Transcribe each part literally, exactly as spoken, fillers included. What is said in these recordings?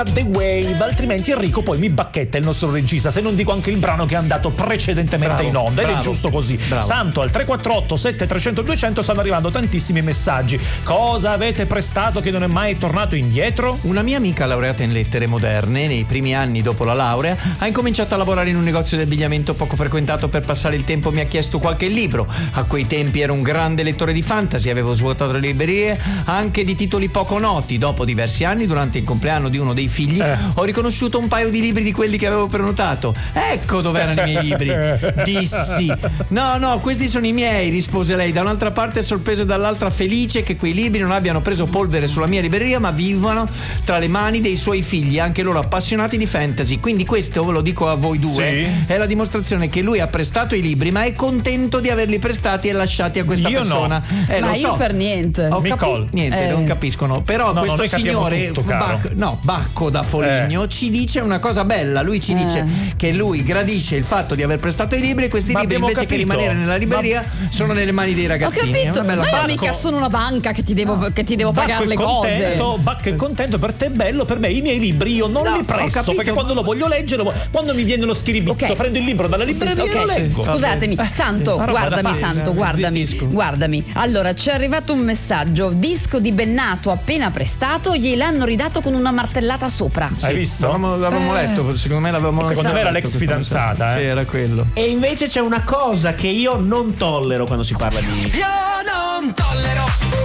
The Wave, altrimenti Enrico poi mi bacchetta, il nostro regista, se non dico anche il brano che è andato precedentemente bravo, in onda. bravo, ed è giusto così. bravo. Santo, al tre quattro otto sette tre zero zero due zero zero stanno arrivando tantissimi messaggi. Cosa avete prestato che non è mai tornato indietro? Una mia amica laureata in lettere moderne, nei primi anni dopo la laurea, ha incominciato a lavorare in un negozio di abbigliamento poco frequentato. Per passare il tempo mi ha chiesto qualche libro. A quei tempi ero un grande lettore di fantasy, avevo svuotato le librerie anche di titoli poco noti. Dopo diversi anni, durante il compleanno di uno dei figli, eh. ho riconosciuto un paio di libri di quelli che avevo prenotato. Ecco dove erano i miei libri, dissi. No, no, questi sono i miei, rispose lei. Da un'altra parte sorpreso e dall'altra felice che quei libri non abbiano preso polvere sulla mia libreria, ma vivano tra le mani dei suoi figli, anche loro appassionati di fantasy. Quindi questo, ve lo dico a voi due, sì. è la dimostrazione che lui ha prestato i libri, ma è contento di averli prestati e lasciati a questa io persona. No. Eh, ma lo io so. per niente. Ho Nicole. capi- niente, Eh. non capiscono. Però No, questo no, noi capiamo signore tutto, caro. Bac- no, Bacco da Foligno Eh. ci dice una cosa bella. Lui ci Eh. dice che lui gradisce il fatto di aver prestato i libri, e questi Ma libri abbiamo invece che capito. rimanere nella libreria sono nelle mani dei Ho ragazzini. È capito, una bella ma io cosa. mica sono una banca che ti devo, che ti devo Bacco pagare è le cose. contento, Bacco è contento, per te è bello, per me i miei libri io non No, li ho presto, capito. perché quando lo voglio leggere, lo- quando mi viene lo schiribizzo, Ok. prendo il libro dalla libreria Ok, e lo leggo. scusatemi, Santo, una roba da guardami, pazzi. Santo, guardami, Zittisco. guardami. Allora, ci è arrivato un messaggio: disco di Bennato appena prestato, gliel'hanno ridato con una martellata sopra. Hai visto? L'avevamo, l'avevamo letto, secondo me l'avevamo Secondo me era letto l'ex questo fidanzata, messaggio. eh. Sì, era quello. E invece c'è una cosa che io non tollero quando si parla di... Io non tollero.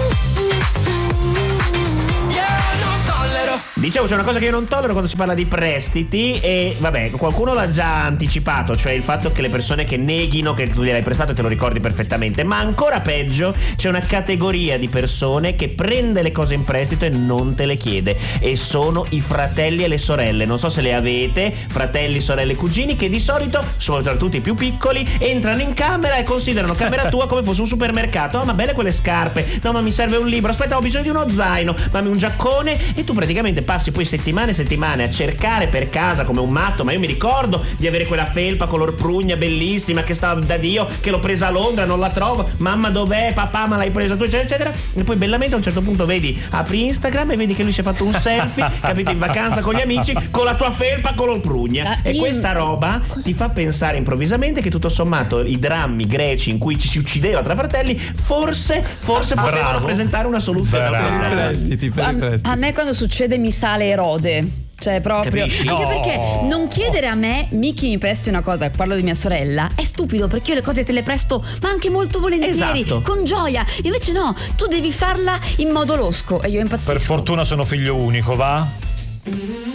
Io non tollero. Dicevo, c'è una cosa che io non tollero quando si parla di prestiti. E vabbè, qualcuno l'ha già anticipato, cioè il fatto che le persone che neghino che tu gliel'hai prestato e te lo ricordi perfettamente. Ma ancora peggio, c'è una categoria di persone che prende le cose in prestito e non te le chiede, e sono i fratelli e le sorelle. Non so se le avete, fratelli, sorelle, cugini, che di solito, soprattutto i più piccoli, entrano in camera e considerano camera tua come fosse un supermercato. Oh, ma belle quelle scarpe, no ma mi serve un libro, aspetta ho bisogno di uno zaino, mammi un giaccone. E tu praticamente passi poi settimane e settimane a cercare per casa come un matto. Ma io mi ricordo di avere quella felpa color prugna bellissima che stava da Dio, che l'ho presa a Londra, non la trovo, mamma dov'è, papà ma l'hai presa tu, eccetera eccetera. E poi bellamente a un certo punto vedi, apri Instagram e vedi che lui si è fatto un selfie, capito, in vacanza con gli amici, con la tua felpa color prugna. Ah, E io- questa roba ti fa pensare improvvisamente che tutto sommato i drammi greci in cui ci si uccideva tra fratelli forse forse Bravo. potevano presentare una soluzione. Bravo. al problema. Prestiti, per i A, prestiti. a me quando succede mi sale Erode. Cioè proprio Capisci? anche No. perché non chiedere a me Miki mi presti una cosa, parlo di mia sorella, è stupido, perché io le cose te le presto ma anche molto volentieri, Esatto. con gioia. Invece no, tu devi farla in modo losco e io impazzisco. Per fortuna sono figlio unico, va?